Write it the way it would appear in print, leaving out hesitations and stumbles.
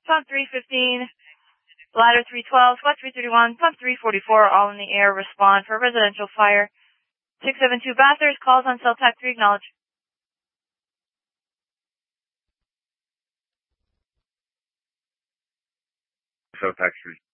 Pump 315, ladder 312, squad 331, pump 344, all in the air. Respond for residential fire. 672 Bathurst, calls on cell type 3, acknowledge. Cell type 3.